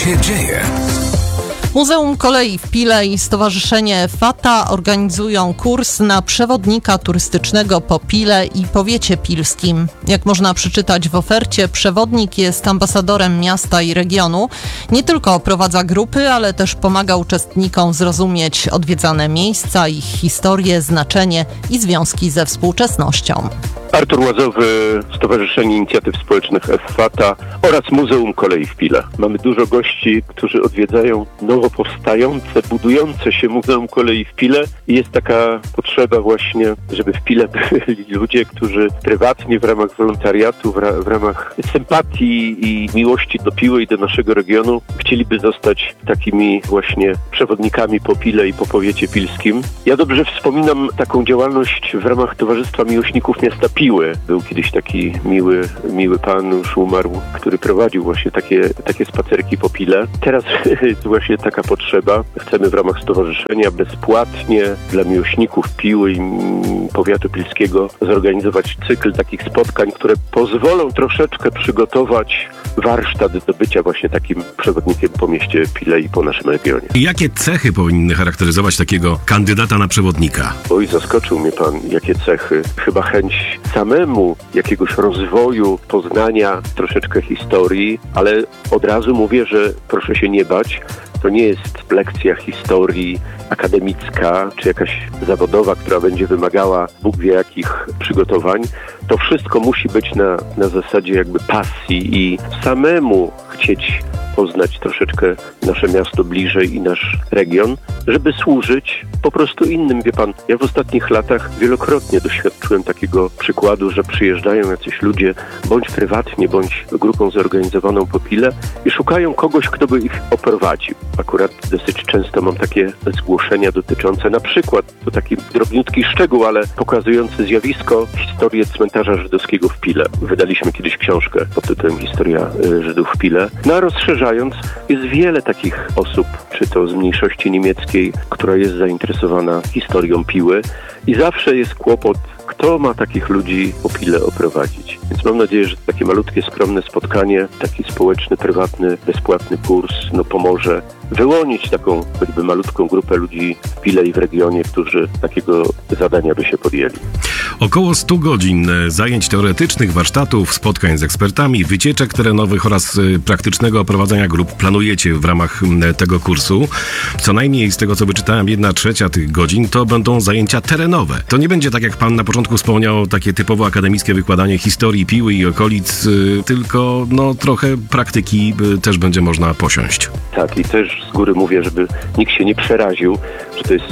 się dzieje? Muzeum Kolei w Pile i Stowarzyszenie FATA organizują kurs na przewodnika turystycznego po Pile i powiecie pilskim. Jak można przeczytać w ofercie, przewodnik jest ambasadorem miasta i regionu. Nie tylko oprowadza grupy, ale też pomaga uczestnikom zrozumieć odwiedzane miejsca, ich historię, znaczenie i związki ze współczesnością. Artur Łazowy, Stowarzyszenie Inicjatyw Społecznych FATA oraz Muzeum Kolei w Pile. Mamy dużo gości, którzy odwiedzają nowo powstające, budujące się Muzeum Kolei w Pile i jest taka potrzeba właśnie, żeby w Pile byli ludzie, którzy prywatnie w ramach wolontariatu, w ramach sympatii i miłości do Piły i do naszego regionu chcieliby zostać takimi właśnie przewodnikami po Pile i po powiecie pilskim. Ja dobrze wspominam taką działalność w ramach Towarzystwa Miłośników Miasta Piły. Był kiedyś taki miły pan, już umarł, który prowadził właśnie takie spacerki po Pile. Teraz jest właśnie taka potrzeba. Chcemy w ramach stowarzyszenia bezpłatnie dla miłośników Piły i powiatu pilskiego zorganizować cykl takich spotkań, które pozwolą troszeczkę przygotować warsztat do bycia właśnie takim przewodnikiem po mieście Pile i po naszym regionie. Jakie cechy powinny charakteryzować takiego kandydata na przewodnika? Oj, zaskoczył mnie pan. Jakie cechy? Chyba chęć samemu jakiegoś rozwoju, poznania troszeczkę historii, ale od razu mówię, że proszę się nie bać. To nie jest lekcja historii akademicka, czy jakaś zawodowa, która będzie wymagała Bóg wie jakich przygotowań. To wszystko musi być na zasadzie jakby pasji i samemu chcieć poznać troszeczkę nasze miasto bliżej i nasz region, żeby służyć po prostu innym. Wie pan, ja w ostatnich latach wielokrotnie doświadczyłem takiego przykładu, że przyjeżdżają jacyś ludzie, bądź prywatnie, bądź grupą zorganizowaną po Pile i szukają kogoś, kto by ich oprowadził. Akurat dosyć często mam takie zgłoszenia dotyczące na przykład, to taki drobniutki szczegół, ale pokazujący zjawisko, historię cmentarza żydowskiego w Pile. Wydaliśmy kiedyś książkę pod tytułem Historia Żydów w Pile. No a rozszerzając, jest wiele takich osób, czy to z mniejszości niemieckiej, która jest zainteresowana historią Piły i zawsze jest kłopot, kto ma takich ludzi po Pile oprowadzić. Więc mam nadzieję, że takie malutkie, skromne spotkanie, taki społeczny, prywatny, bezpłatny kurs pomoże wyłonić taką choćby malutką grupę ludzi w Pile i w regionie, którzy takiego zadania by się podjęli. Około 100 godzin zajęć teoretycznych, warsztatów, spotkań z ekspertami, wycieczek terenowych oraz praktycznego oprowadzania grup planujecie w ramach tego kursu. Co najmniej z tego, co wyczytałem, 1/3 tych godzin to będą zajęcia terenowe. To nie będzie tak, jak pan na początku wspomniał, takie typowo akademickie wykładanie historii Piły i okolic, tylko trochę praktyki też będzie można posiąść. Tak, i też z góry mówię, żeby nikt się nie przeraził, że to jest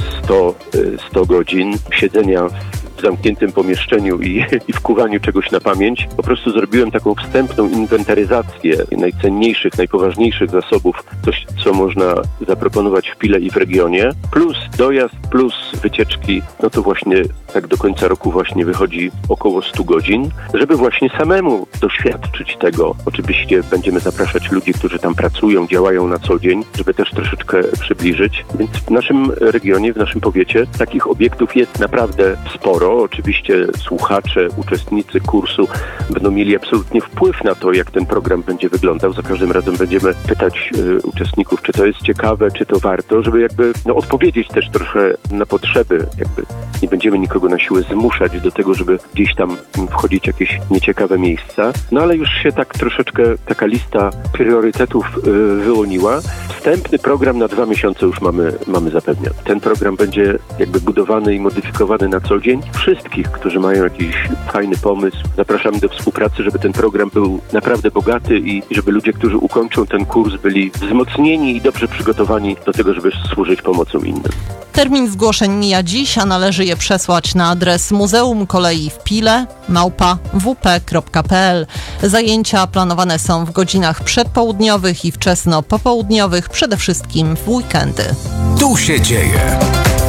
100 godzin siedzenia w zamkniętym pomieszczeniu i wkuwaniu czegoś na pamięć. Po prostu zrobiłem taką wstępną inwentaryzację najcenniejszych, najpoważniejszych zasobów, coś, co można zaproponować w Pile i w regionie, plus dojazd, plus wycieczki, to właśnie tak do końca roku właśnie wychodzi około 100 godzin, żeby właśnie samemu doświadczyć tego. Oczywiście będziemy zapraszać ludzi, którzy tam pracują, działają na co dzień, żeby też troszeczkę przybliżyć. Więc w naszym regionie, w naszym powiecie takich obiektów jest naprawdę sporo. Oczywiście słuchacze, uczestnicy kursu będą mieli absolutnie wpływ na to, jak ten program będzie wyglądał. Za każdym razem będziemy pytać uczestników, czy to jest ciekawe, czy to warto, żeby jakby odpowiedzieć też trochę na potrzeby. Jakby nie będziemy nikogo na siłę zmuszać do tego, żeby gdzieś tam wchodzić w jakieś nieciekawe miejsca. Ale już się tak troszeczkę taka lista priorytetów wyłoniła. Wstępny program na 2 miesiące już mamy zapewniony. Ten program będzie jakby budowany i modyfikowany na co dzień. Wszystkich, którzy mają jakiś fajny pomysł, zapraszamy do współpracy, żeby ten program był naprawdę bogaty i żeby ludzie, którzy ukończą ten kurs, byli wzmocnieni i dobrze przygotowani do tego, żeby służyć pomocą innym. Termin zgłoszeń mija dziś, a należy je przesłać na adres Muzeum Kolei w Pile @wp.pl. Zajęcia planowane są w godzinach przedpołudniowych i wczesno popołudniowych, przede wszystkim w weekendy. Tu się dzieje.